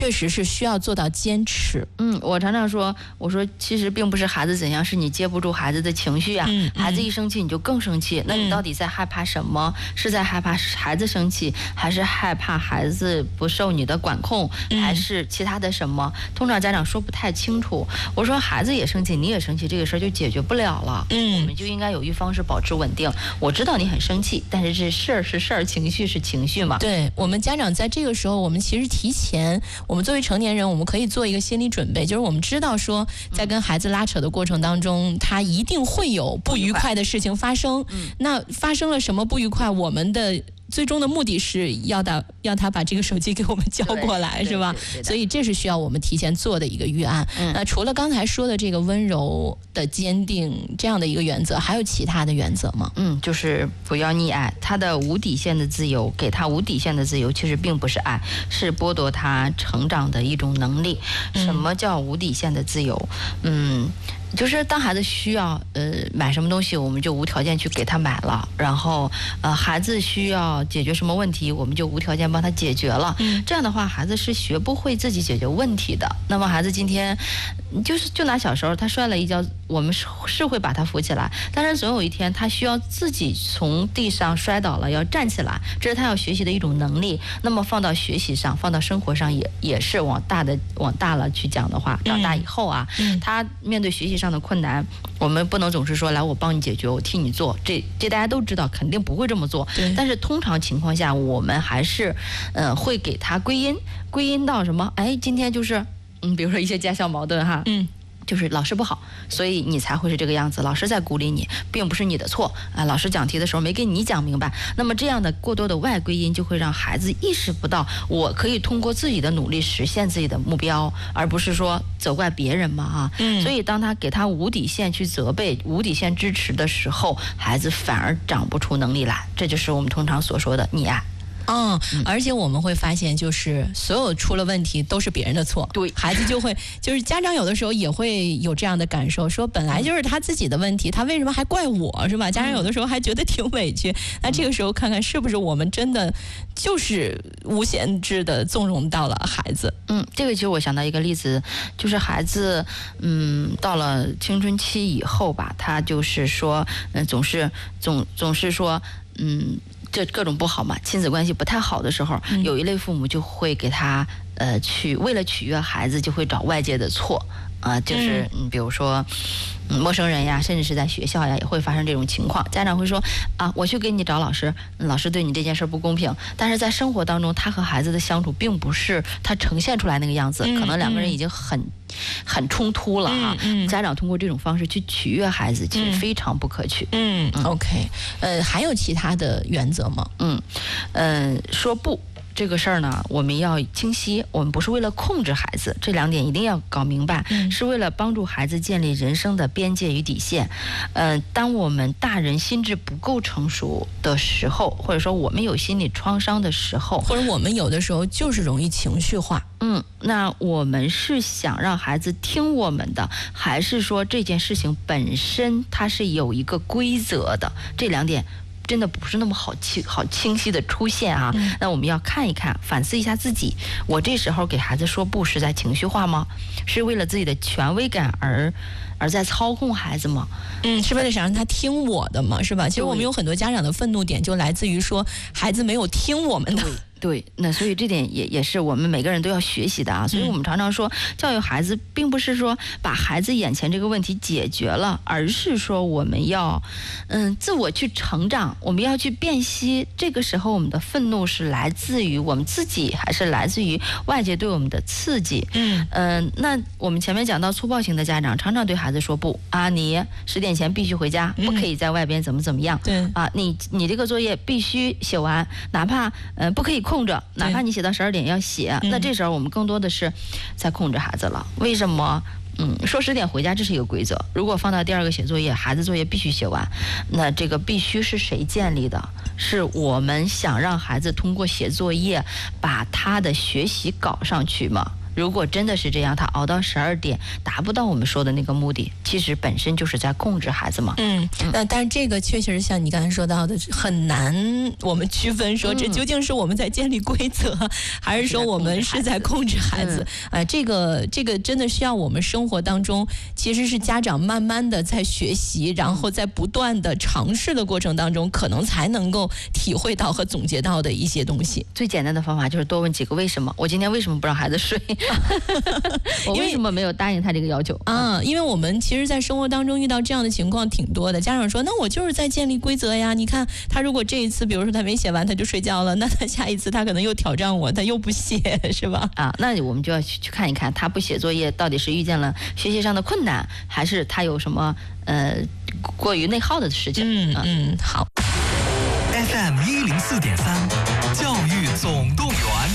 确实是需要做到坚持。 我常常说，我说其实并不是孩子怎样，是你接不住孩子的情绪啊。孩子一生气你就更生气，那你到底在害怕什么？是在害怕孩子生气，还是害怕孩子不受你的管控，还是其他的什么？通常家长说不太清楚。我说孩子也生气，你也生气，这个事儿就解决不了了。我们就应该有一方是保持稳定。我知道你很生气，但是这事儿是事儿，情绪是情绪嘛。 对，我们家长在这个时候，我们其实提前，我们作为成年人，我们可以做一个心理准备，就是我们知道说，在跟孩子拉扯的过程当中，他一定会有不愉快的事情发生。那发生了什么不愉快，我们的最终的目的是要他把这个手机给我们交过来，是吧？所以这是需要我们提前做的一个预案。那除了刚才说的这个温柔的坚定这样的一个原则，还有其他的原则吗？ 就是不要溺爱，他的无底线的自由，给他无底线的自由，其实并不是爱，是剥夺他成长的一种能力。什么叫无底线的自由？就是当孩子需要买什么东西，我们就无条件去给他买了，然后孩子需要解决什么问题，我们就无条件帮他解决了。这样的话，孩子是学不会自己解决问题的。那么孩子今天就拿小时候他摔了一跤，我们是会把他扶起来，但是总有一天他需要自己从地上摔倒了要站起来，这是他要学习的一种能力。那么放到学习上，放到生活上也是往大了去讲的话，长大以后啊，他面对学习上的困难，我们不能总是说来我帮你解决，我替你做，这大家都知道肯定不会这么做。但是通常情况下，我们还是会给他归因到什么？今天就是比如说一些家校矛盾哈，就是老师不好，所以你才会是这个样子。老师在鼓励你，并不是你的错啊。老师讲题的时候没给你讲明白，那么这样的过多的外归因，就会让孩子意识不到，我可以通过自己的努力实现自己的目标，而不是说责怪别人嘛啊。所以当他给他无底线去责备、无底线支持的时候，孩子反而长不出能力来，这就是我们通常所说的溺爱。 而且我们会发现，就是所有出了问题都是别人的错。 对， 孩子就是家长有的时候也会有这样的感受，说本来就是他自己的问题，他为什么还怪我，是吧？家长有的时候还觉得挺委屈。那这个时候看看是不是我们真的就是无限制的纵容到了孩子。 这个其实我想到一个例子，就是孩子到了青春期以后吧，他就是说总是说这各种不好嘛，亲子关系不太好的时候，有一类父母就会给他为了取悦孩子，就会找外界的错就是比如说陌生人呀，甚至是在学校呀，也会发生这种情况。家长会说我去给你找老师，老师对你这件事不公平。但是在生活当中，他和孩子的相处并不是他呈现出来那个样子，可能两个人已经很冲突了啊。家长通过这种方式去取悦孩子，其实非常不可取。 OK， 还有其他的原则吗？ 说不。这个事儿呢，我们要清晰，我们不是为了控制孩子，这两点一定要搞明白，是为了帮助孩子建立人生的边界与底线。当我们大人心智不够成熟的时候，或者说我们有心理创伤的时候， 或者我们有的时候就是容易情绪化， 那我们是想让孩子听我们的，还是说这件事情本身它是有一个规则的？这两点真的不是那么好清晰的出现啊。那我们要看一看，反思一下自己，我这时候给孩子说不是在情绪化吗？是为了自己的权威感而在操控孩子吗？ 是为了想让他听我的嘛，是吧？其实我们有很多家长的愤怒点就来自于说孩子没有听我们的。 对，那所以这点也是我们每个人都要学习的啊。所以我们常常说，教育孩子并不是说把孩子眼前这个问题解决了，而是说我们要自我去成长，我们要去辨析这个时候我们的愤怒是来自于我们自己，还是来自于外界对我们的刺激。那我们前面讲到粗暴型的家长常常对孩子说不你10点前必须回家，不可以在外边怎么样。 对你这个作业必须写完，哪怕不可以空着，哪怕你写到12点要写。那这时候我们更多的是在控制孩子了。为什么？说10点回家这是一个规则，如果放到第二个写作业，孩子作业必须写完，那这个必须是谁建立的？是我们想让孩子通过写作业把他的学习搞上去吗？ 如果真的是这样，他熬到12点达不到我们说的那个目的，其实本身就是在控制孩子嘛。 但是这个确实是像你刚才说到的，很难我们区分说这究竟是我们在建立规则，还是说我们是在控制孩子。这个真的需要我们生活当中，其实是家长慢慢的在学习，然后在不断的尝试的过程当中，可能才能够体会到和总结到的一些东西。 最简单的方法就是多问几个为什么。我今天为什么不让孩子睡？我为什么没有答应他这个要求？ 因为我们其实在生活当中遇到这样的情况挺多的。家长说，那我就是在建立规则呀，你看他如果这一次比如说他没写完他就睡觉了，那他下一次他可能又挑战我，他又不写，是吧？ 那我们就要去看一看他不写作业到底是遇见了学习上的困难，还是他有什么过于内耗的事情。 好。 FM 104.3，教育总动员。